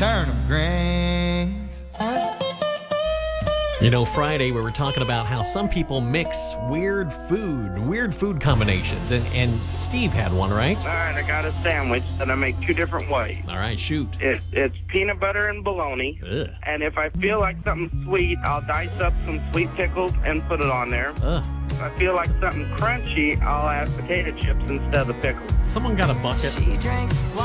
turnip greens. You know, Friday we were talking about how some people mix weird food combinations, and Steve had one, right? All right, I got a sandwich that I make two different ways. All right, shoot. It's peanut butter and bologna. Ugh. And if I feel like something sweet, I'll dice up some sweet pickles and put it on there. Ugh. If I feel like something crunchy, I'll add potato chips instead of pickles. Someone got a bucket. She drinks